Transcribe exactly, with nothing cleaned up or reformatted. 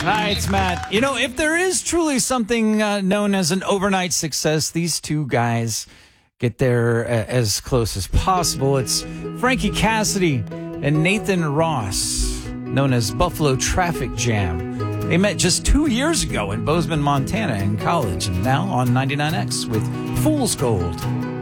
Hi, it's Matt. You know, if there is truly something uh, known as an overnight success, these two guys get there uh, as close as possible. It's Frankie Cassidy and Nathan Ross, known as Buffalo Traffic Jam. They met just two years ago in Bozeman, Montana in college, and now on ninety-nine X with Fool's Gold.